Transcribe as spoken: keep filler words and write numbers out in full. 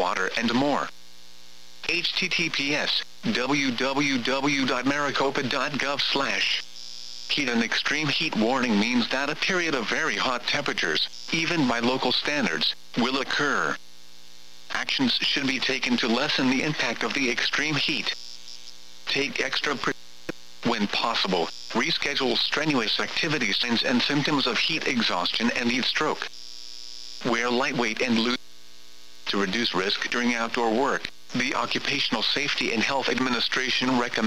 water and more. H T T P S w w w dot maricopa dot gov slash heat. An extreme heat warning means that a period of very hot temperatures, even by local standards, will occur. Actions should be taken to lessen the impact of the extreme heat. Take extra precautions when possible. Reschedule strenuous activities. Signs and symptoms of heat exhaustion and heat stroke. Wear lightweight and loose to reduce risk during outdoor work. The Occupational Safety and Health Administration recommends